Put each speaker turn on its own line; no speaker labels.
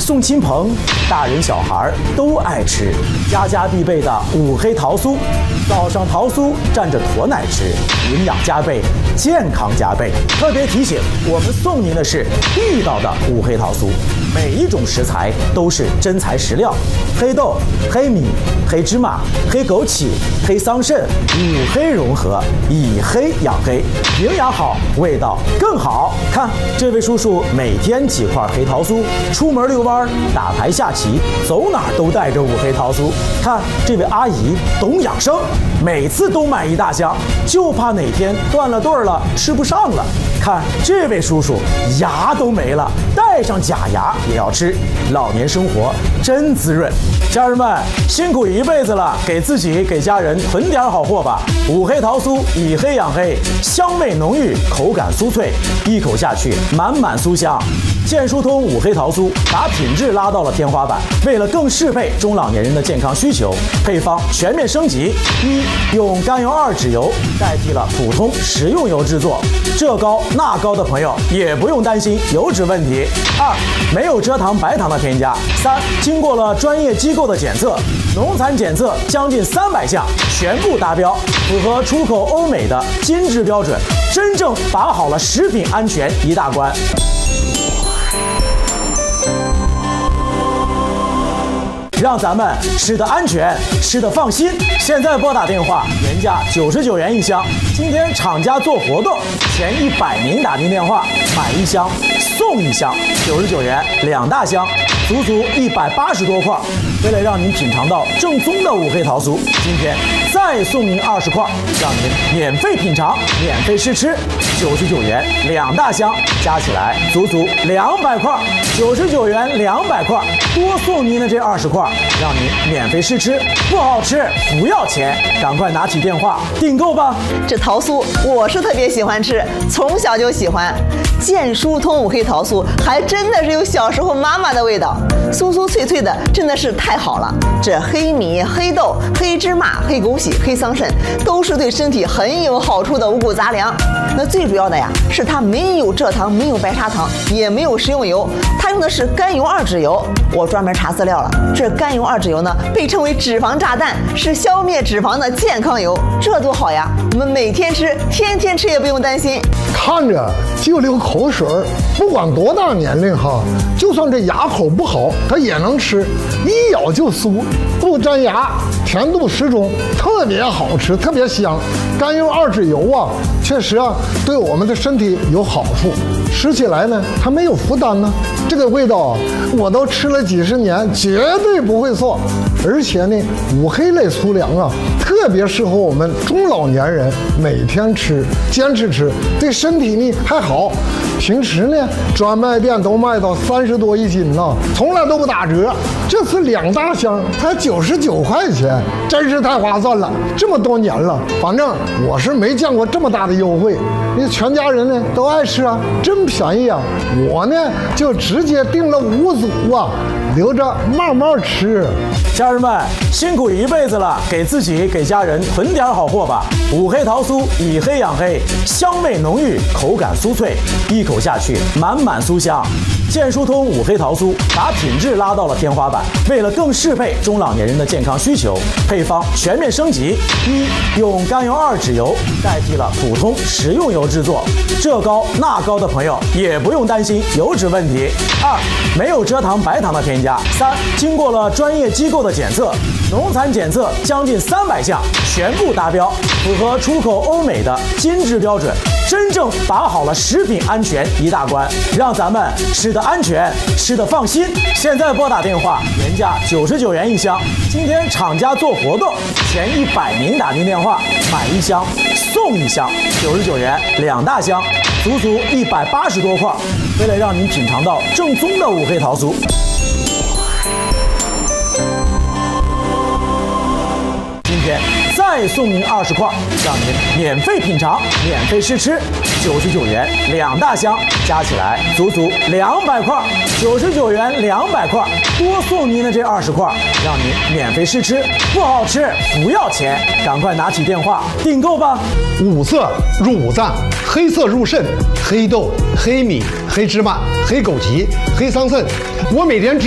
送亲朋，大人小孩都爱吃，家家必备的五黑桃酥。早上桃酥蘸着驼奶吃，营养加倍，健康加倍。特别提醒，我们送您的是地道的五黑桃酥，每一种食材都是真材实料，黑豆、黑米、黑芝麻、黑枸杞、黑桑葚，五黑融合，以黑养黑，营养好，味道更好。看这位叔叔每天几块黑桃酥，出门遛弯、打牌下棋，走哪都带着五黑桃酥。看这位阿姨懂养生，每次都买一大箱，就怕哪天断了顿了，吃不上了。看这位叔叔牙都没了，带上假牙也要吃，老年生活真滋润。家人们辛苦一辈子了，给自己给家人囤点好货吧。五黑桃酥以黑养黑，香味浓郁，口感酥脆，一口下去满满酥香。健疏通五黑桃酥把品质拉到了天花板，为了更适配中老年人的健康需求，配方全面升级：一、用甘油二酯油代替了普通食用油制作，这高那高的朋友也不用担心油脂问题；二、没有蔗糖白糖的添加；三、经过了专业机构的检测，农残检测将近300项全部达标，符合出口欧美的金质标准，真正把好了食品安全一大关。让咱们吃得安全，吃得放心。现在拨打电话，原价99元一箱。今天厂家做活动，前100名打进电话，买一箱送一箱，99元2大箱，足足180多块。为了让您品尝到正宗的五黑桃酥，今天再送您20块，让您免费品尝，免费试吃，99元2大箱，加起来足足200块，99元200块，多送您的这20块，让您免费试吃，不好吃不要钱，赶快拿起电话订购吧。
这桃酥我是特别喜欢吃，从小就喜欢。健疏通五黑桃酥还真的是有小时候妈妈的味道，酥酥脆脆的，真的是太好了。这黑米、黑豆、黑芝麻、黑枸杞、黑桑葚都是对身体很有好处的五谷杂粮。那最主要的呀，是它没有蔗糖，没有白砂糖，也没有食用油，它用的是甘油二酯油。我专门查资料了，这甘油二酯油呢，被称为脂肪炸弹，是消灭脂肪的健康油，这多好呀！我们每天吃，天天吃也不用担心。
看着就流口水，不管多大年龄哈，就算这牙口不好，他也能吃，一咬就酥，不粘牙，甜度适中，特别好吃，特别香。甘油二酯油啊，确实啊，对我们的身体有好处，吃起来呢，它没有负担呢。这个味道啊，我都吃了几十年，绝对不会错。而且呢，五黑类粗粮啊，特别适合我们中老年人每天吃，坚持吃，对身体呢还好。平时呢，专卖店都卖到30多一斤呢，从来都不打折。这次2大箱才99块钱，真是太划算了。这么多年了，反正我是没见过这么大的优惠。你全家人呢都爱吃啊，真便宜啊！我呢就直接订了5组啊，留着慢慢吃。
家人们辛苦一辈子了，给自己给家人囤点好货吧。五黑桃酥以黑养黑，香味浓郁，口感酥脆，一口下去满满酥香。健疏通五黑桃酥把品质拉到了天花板，为了更适配中老年人的健康需求，配方全面升级：一、用甘油二酯油代替了普通食用油制作，这高那高的朋友也不用担心油脂问题；二、没有蔗糖白糖的添加；三、经过了专业机构的检测，农残检测将近300项全部达标，符合出口欧美的金质标准，真正把好了食品安全一大关。让咱们吃得安全，吃得放心。现在拨打电话，原价99元一箱。今天厂家做活动，前100名打进电话，买一箱送一箱，99元2大箱，足足180多块。为了让您品尝到正宗的五黑桃酥，今天再送您20块，让您免费品尝，免费试吃，99元2大箱，加起来足足200块，99元200块，多送您的这20块，让您免费试吃，不好吃不要钱，赶快拿起电话订购吧。
五色入五脏，黑色入肾，黑豆、黑米、黑芝麻、黑枸杞、黑桑葚，我每天